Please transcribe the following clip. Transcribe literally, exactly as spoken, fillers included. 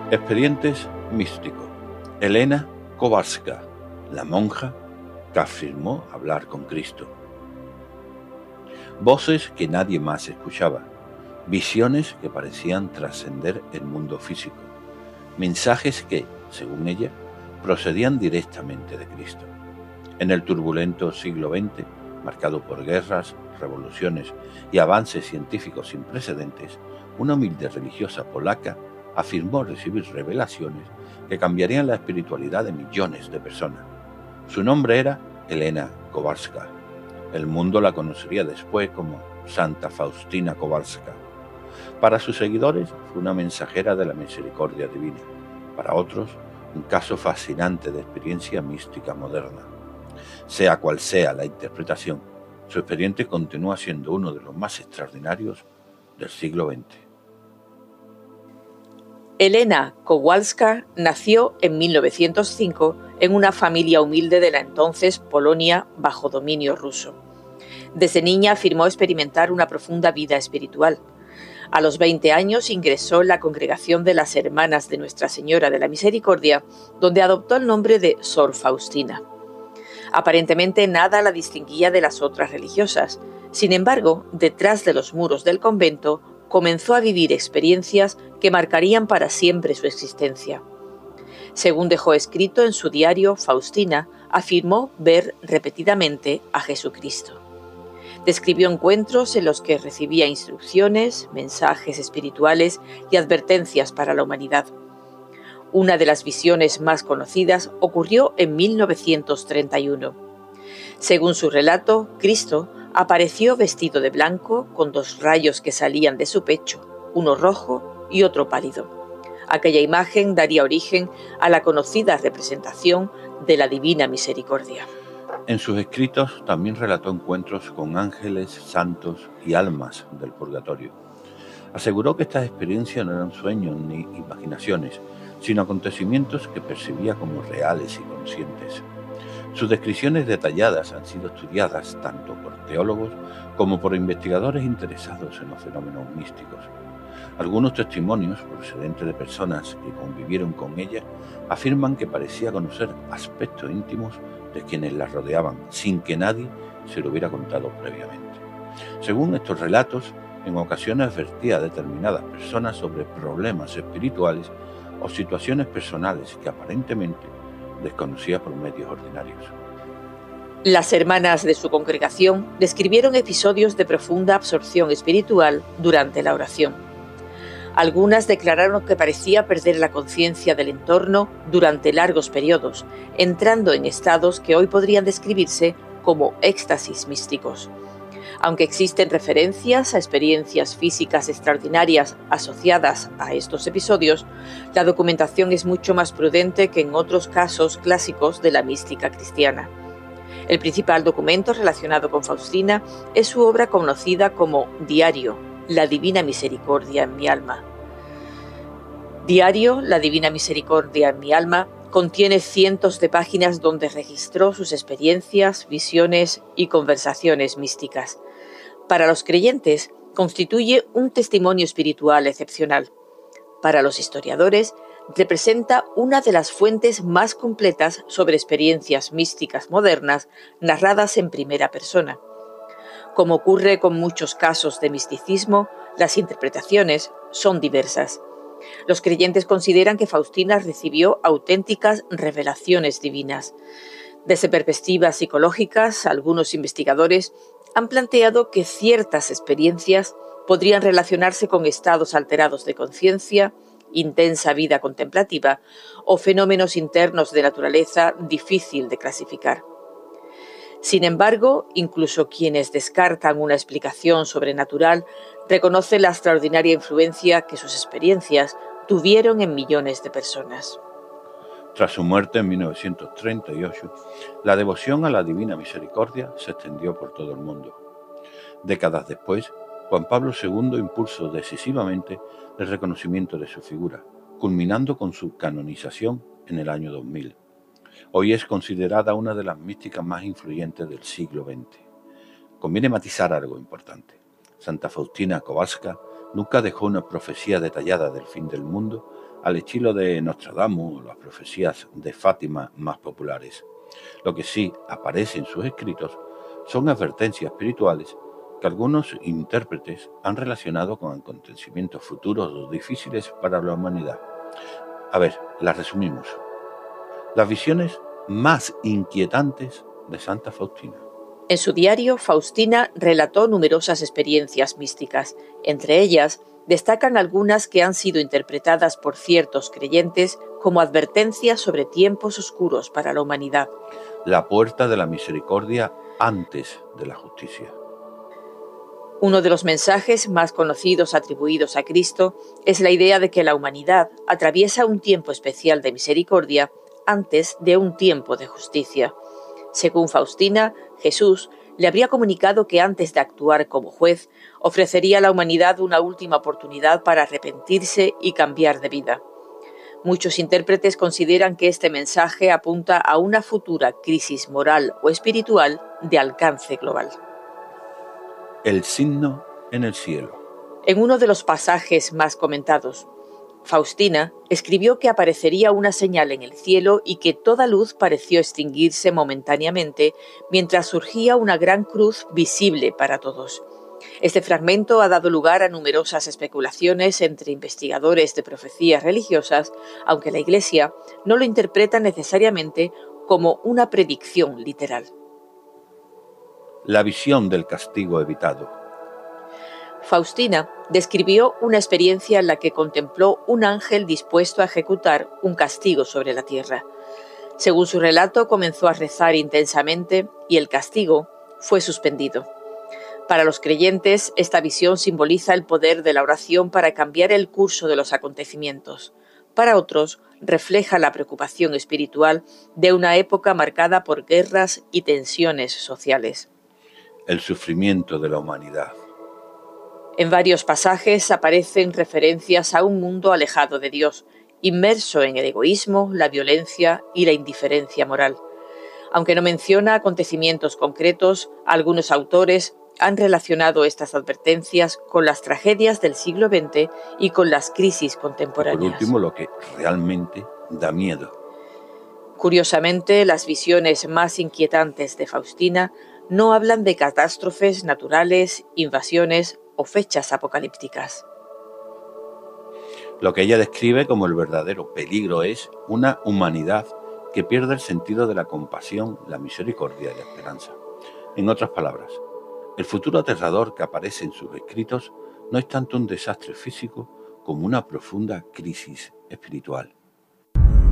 Expedientes místicos. Elena Kowalska, la monja que afirmó hablar con Cristo. Voces que nadie más escuchaba. Visiones que parecían trascender el mundo físico. Mensajes que, según ella, procedían directamente de Cristo. En el turbulento siglo veinte, marcado por guerras, revoluciones y avances científicos sin precedentes, una humilde religiosa polaca afirmó recibir revelaciones que cambiarían la espiritualidad de millones de personas. Su nombre era Elena Kowalska. El mundo la conocería después como Santa Faustina Kowalska. Para sus seguidores fue una mensajera de la misericordia divina. Para otros, un caso fascinante de experiencia mística moderna. Sea cual sea la interpretación, su expediente continúa siendo uno de los más extraordinarios del siglo veinte. Elena Kowalska nació en mil novecientos cinco en una familia humilde de la entonces Polonia bajo dominio ruso. Desde niña afirmó experimentar una profunda vida espiritual. A los veinte años ingresó en la congregación de las Hermanas de Nuestra Señora de la Misericordia, donde adoptó el nombre de Sor Faustina. Aparentemente nada la distinguía de las otras religiosas. Sin embargo, detrás de los muros del convento, comenzó a vivir experiencias que marcarían para siempre su existencia. Según dejó escrito en su diario, Faustina afirmó ver repetidamente a Jesucristo. Describió encuentros en los que recibía instrucciones, mensajes espirituales y advertencias para la humanidad. Una de las visiones más conocidas ocurrió en mil novecientos treinta y uno. Según su relato, Cristo apareció vestido de blanco con dos rayos que salían de su pecho, uno rojo y otro pálido. Aquella imagen daría origen a la conocida representación de la Divina Misericordia. En sus escritos también relató encuentros con ángeles, santos y almas del purgatorio. Aseguró que estas experiencias no eran sueños ni imaginaciones, sino acontecimientos que percibía como reales y conscientes. Sus descripciones detalladas han sido estudiadas tanto por teólogos como por investigadores interesados en los fenómenos místicos. Algunos testimonios procedentes de personas que convivieron con ella afirman que parecía conocer aspectos íntimos de quienes la rodeaban, sin que nadie se lo hubiera contado previamente. Según estos relatos, en ocasiones advertía a determinadas personas sobre problemas espirituales o situaciones personales que aparentemente desconocía por medios ordinarios. Las hermanas de su congregación describieron episodios de profunda absorción espiritual durante la oración. Algunas declararon que parecía perder la conciencia del entorno durante largos periodos, entrando en estados que hoy podrían describirse como éxtasis místicos. Aunque existen referencias a experiencias físicas extraordinarias asociadas a estos episodios, la documentación es mucho más prudente que en otros casos clásicos de la mística cristiana. El principal documento relacionado con Faustina es su obra conocida como Diario, La Divina Misericordia en mi alma. Diario, La Divina Misericordia en mi alma contiene cientos de páginas donde registró sus experiencias, visiones y conversaciones místicas. Para los creyentes, constituye un testimonio espiritual excepcional. Para los historiadores, representa una de las fuentes más completas sobre experiencias místicas modernas narradas en primera persona. Como ocurre con muchos casos de misticismo, las interpretaciones son diversas. Los creyentes consideran que Faustina recibió auténticas revelaciones divinas. Desde perspectivas psicológicas, algunos investigadores han planteado que ciertas experiencias podrían relacionarse con estados alterados de conciencia, intensa vida contemplativa o fenómenos internos de naturaleza difícil de clasificar. Sin embargo, incluso quienes descartan una explicación sobrenatural reconocen la extraordinaria influencia que sus experiencias tuvieron en millones de personas. Tras su muerte en mil novecientos treinta y ocho, la devoción a la Divina Misericordia se extendió por todo el mundo. Décadas después, Juan Pablo segundo impulsó decisivamente el reconocimiento de su figura, culminando con su canonización en el año dos mil. Hoy es considerada una de las místicas más influyentes del siglo veinte. Conviene matizar algo importante. Santa Faustina Kowalska nunca dejó una profecía detallada del fin del mundo al estilo de Nostradamus o las profecías de Fátima más populares. Lo que sí aparece en sus escritos son advertencias espirituales que algunos intérpretes han relacionado con acontecimientos futuros difíciles para la humanidad. A ver, las resumimos. Las visiones más inquietantes de Santa Faustina. En su diario, Faustina relató numerosas experiencias místicas. Entre ellas, destacan algunas que han sido interpretadas por ciertos creyentes como advertencias sobre tiempos oscuros para la humanidad. La puerta de la misericordia antes de la justicia. Uno de los mensajes más conocidos atribuidos a Cristo es la idea de que la humanidad atraviesa un tiempo especial de misericordia antes de un tiempo de justicia. Según Faustina, Jesús le habría comunicado que antes de actuar como juez, ofrecería a la humanidad una última oportunidad para arrepentirse y cambiar de vida. Muchos intérpretes consideran que este mensaje apunta a una futura crisis moral o espiritual de alcance global. El signo en el cielo. En uno de los pasajes más comentados, Faustina escribió que aparecería una señal en el cielo y que toda luz pareció extinguirse momentáneamente mientras surgía una gran cruz visible para todos. Este fragmento ha dado lugar a numerosas especulaciones entre investigadores de profecías religiosas, aunque la Iglesia no lo interpreta necesariamente como una predicción literal. La visión del castigo evitado. Faustina describió una experiencia en la que contempló un ángel dispuesto a ejecutar un castigo sobre la tierra. Según su relato, comenzó a rezar intensamente y el castigo fue suspendido. Para los creyentes, esta visión simboliza el poder de la oración para cambiar el curso de los acontecimientos. Para otros, refleja la preocupación espiritual de una época marcada por guerras y tensiones sociales. El sufrimiento de la humanidad. En varios pasajes aparecen referencias a un mundo alejado de Dios, inmerso en el egoísmo, la violencia y la indiferencia moral. Aunque no menciona acontecimientos concretos, algunos autores han relacionado estas advertencias con las tragedias del siglo veinte y con las crisis contemporáneas. Por último, lo que realmente da miedo. Curiosamente, las visiones más inquietantes de Faustina no hablan de catástrofes naturales, invasiones o fechas apocalípticas. Lo que ella describe como el verdadero peligro es una humanidad que pierde el sentido de la compasión, la misericordia y la esperanza. En otras palabras, el futuro aterrador que aparece en sus escritos no es tanto un desastre físico como una profunda crisis espiritual.